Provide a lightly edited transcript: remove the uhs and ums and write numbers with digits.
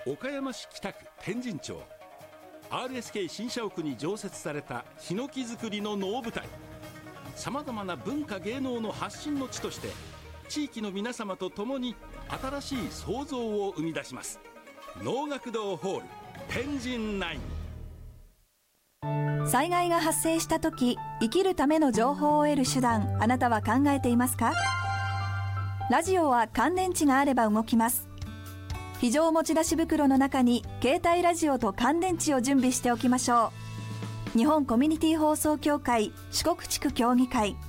岡山市北区天神町 RSK 新社屋に常設されたヒノキ作りの能舞台。さまざまな文化芸能の発信の地として地域の皆様と共に新しい創造を生み出します。能楽堂ホール天神内。 災害が発生した時、生きるための情報を得る手段、あなたは考えていますか？ラジオは乾電池があれば動きます。非常持ち出し袋の中に携帯ラジオと乾電池を準備しておきましょう。日本コミュニティ放送協会四国地区協議会